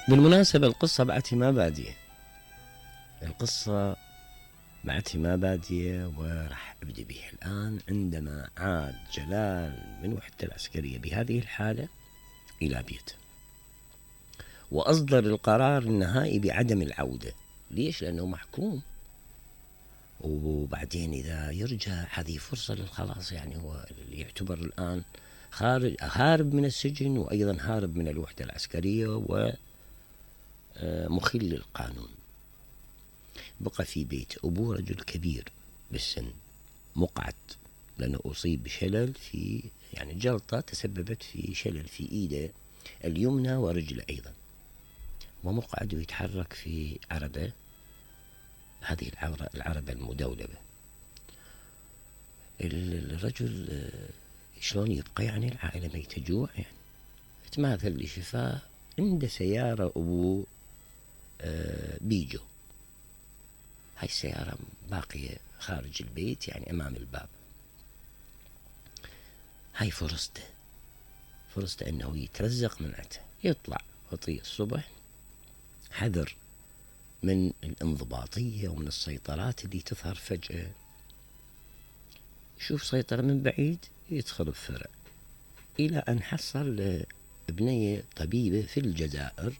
بالمناسبة القصة بعتي ما بادية، القصة بعتي ما بادية، وراح أبدأ بها الآن. عندما عاد جلال من وحدة العسكرية بهذه الحالة إلى بيته، وأصدر القرار النهائي بعدم العودة. ليش؟ لأنه محكوم، وبعدين إذا يرجع هذه فرصة للخلاص. يعني هو اللي يعتبر الآن هارب من السجن، وأيضا هارب من الوحدة العسكرية، ومخل للقانون. بقى في بيت أبوه رجل كبير بالسن، مقعد، لأنه أصيب بشلل في يعني جلطة تسببت في شلل في إيده اليمنى ورجله أيضا، ومقعد ويتحرك في عربة، هذه العربة المدولبة. الرجل شلون يبقى؟ يعني العائلة ميتة جوع. يعني تماثل اللي شفاه عنده سيارة أبوه بيجو، هاي السيارة باقية خارج البيت، يعني أمام الباب. هاي فرصته أنه يترزق من عته، يطلع خطية الصبح، حذر من الانضباطية ومن السيطرات اللي تظهر فجأة. شوف سيطرة من بعيد، يدخل بفرع، إلى أن حصل بنية طبيبة في الجزائر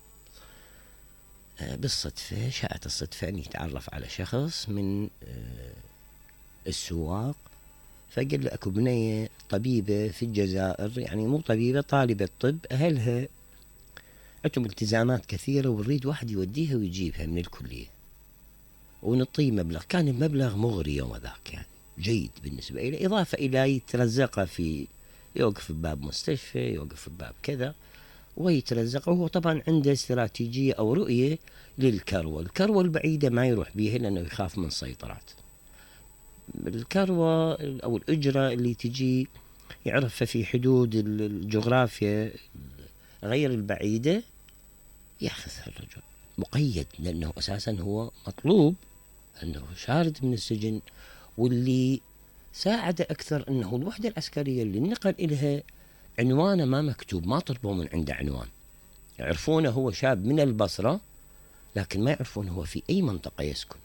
بالصدفة. شاءت الصدفة أن يتعرف على شخص من السواق، فقال له أكو بنية طبيبة في الجزائر، يعني مو طبيبة، طالبة طب، أهلها عندهم التزامات كثيرة، ونريد واحد يوديها ويجيبها من الكلية، ونعطيه مبلغ. كان المبلغ مغري يوم ذاك، يعني جيد بالنسبة إليه، إضافة إلى يترزقه في يوقف بباب مستشفى، يوقف بباب كذا، ويترزق. وهو طبعا عنده استراتيجية أو رؤية الكروة البعيدة ما يروح بيها، لأنه يخاف من سيطرات الكروة أو الأجرة اللي تجي يعرفها في حدود الجغرافيا غير البعيدة، يأخذها الرجل مقيد، لأنه أساسا هو مطلوب، أنه شارد من السجن. واللي ساعد أكثر أنه الوحدة العسكرية اللي نقل إلها عنوانه ما مكتوب، ما طلبوا من عنده عنوان، يعرفونه هو شاب من البصرة، لكن ما يعرفون هو في أي منطقة يسكن.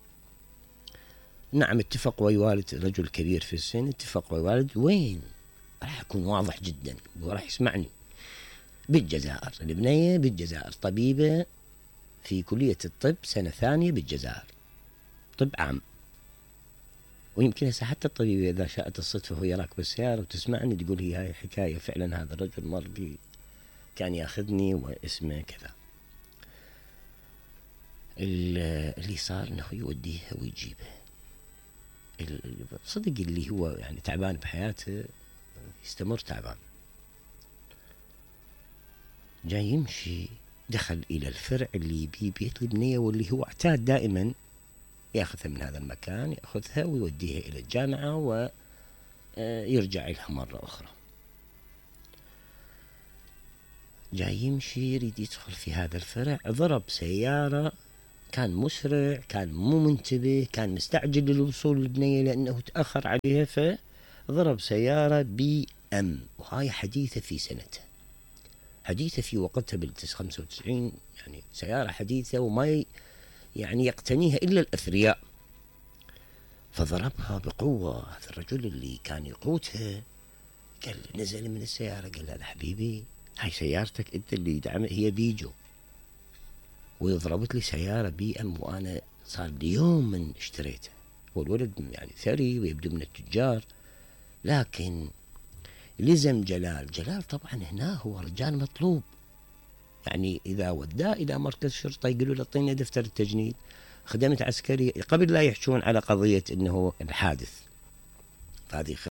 نعم، اتفق ويا والد، رجل كبير في السن، اتفق ويا والد وين، راح يكون واضح جدا وراح يسمعني. بالجزائر، البنية بالجزائر، طبيبة في كلية الطب سنة ثانية بالجزائر، طب عام. ويمكن هسه حتى الطبيبة إذا شاءت الصدفة وهي راكبة بالسيارة وتسمعني تقول هي هاي حكاية فعلا، هذا الرجل مر بي، كان ياخذني واسمه كذا. اللي صار انه يوديها ويجيبها. صدق اللي هو يعني تعبان بحياته يستمر تعبان. جاي يمشي، دخل الى الفرع اللي بيه بيت البنية، واللي هو اعتاد دائما ياخذها من هذا المكان، ياخذها ويوديها الى الجامعة ويرجع لها مرة اخرى. جاي يمشي يريد يدخل في هذا الفرع، ضرب سيارة، كان مسرع، كان مو منتبه، كان مستعجل للوصول للبنية لأنه تأخر عليها، فضرب سيارة BM، وهاي حديثة في سنتها، حديثة في وقتها بال95، يعني سيارة حديثة وما يعني يقتنيها إلا الأثرياء. فضربها بقوة. هذا الرجل اللي كان يقودها قال، نزل من السيارة، قال له حبيبي هاي سيارتك انت اللي يدعم، هي بيجو، وضربت لي سيارة BM، وأنا صار لي يوم من اشتريتها. والولد يعني ثري ويبدو من التجار، لكن لزم جلال طبعا هنا هو رجال مطلوب، يعني إذا وداه إلى مركز شرطة يقولوا له اعطينا دفتر التجنيد، خدمة عسكرية، قبل لا يحشون على قضية أنه الحادث، فهذه